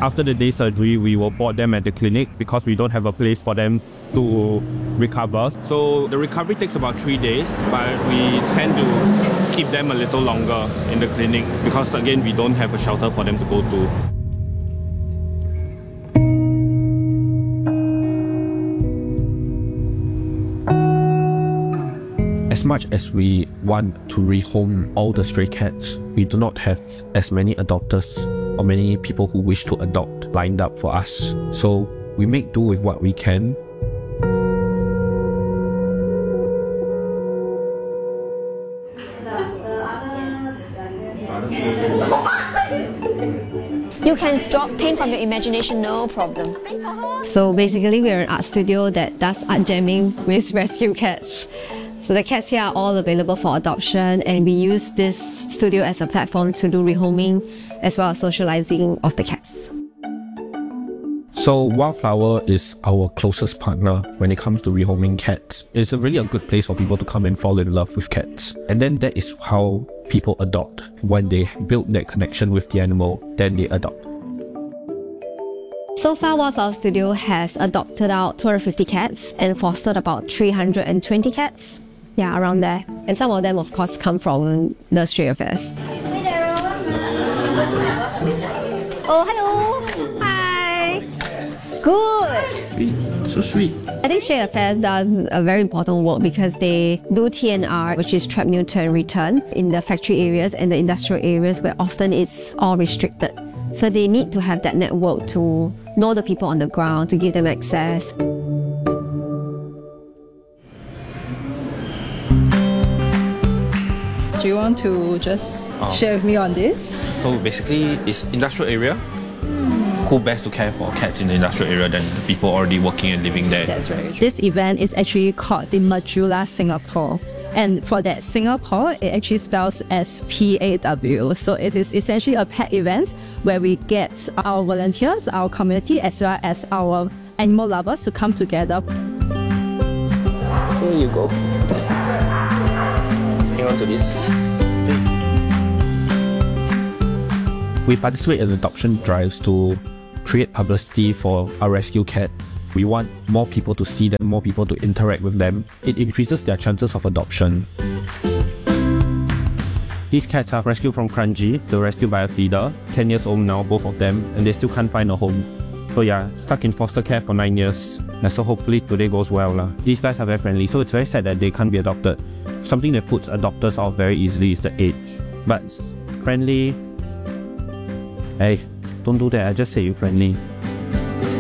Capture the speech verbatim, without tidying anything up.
After the day surgery, we will board them at the clinic because we don't have a place for them to recover. So the recovery takes about three days, but we tend to keep them a little longer in the clinic because again, we don't have a shelter for them to go to. As much as we want to rehome all the stray cats, we do not have as many adopters or many people who wish to adopt lined up for us. So we make do with what we can. You can draw paint from your imagination, no problem. So basically, we're an art studio that does art jamming with rescue cats. So the cats here are all available for adoption, and we use this studio as a platform to do rehoming as well as socializing of the cats. So Wildflower is our closest partner when it comes to rehoming cats. It's a really a good place for people to come and fall in love with cats. And then that is how people adopt. When they build that connection with the animal, then they adopt. So far, Wildflower Studio has adopted out two hundred fifty cats and fostered about three hundred twenty cats. Yeah, around there. And some of them, of course, come from the Stray Affairs. Oh, hello. Hi. Good. Sweet. So sweet. I think Stray Affairs does a very important work because they do T N R, which is trap, neuter, and return, in the factory areas and the industrial areas where often it's all restricted. So they need to have that network to know the people on the ground, to give them access. Do you want to just um, share with me on this? So basically, it's industrial area. Who best to care for cats in the industrial area than the people already working and living there? That's very true. This event is actually called the Majula Singapore. And for that Singapore, it actually spells as P A W. So it is essentially a pet event where we get our volunteers, our community, as well as our animal lovers to come together. Here you go. Hang on to this. We participate in adoption drives to create publicity for our rescue cat. We want more people to see them, more people to interact with them. It increases their chances of adoption. These cats are rescued from Kranji, the rescue by a feeder, ten years old now, both of them, and they still can't find a home. So yeah, stuck in foster care for nine years. And so hopefully today goes well lah. These guys are very friendly, so it's very sad that they can't be adopted. Something that puts adopters off very easily is the age. But friendly... Hey, don't do that, I just said you're friendly.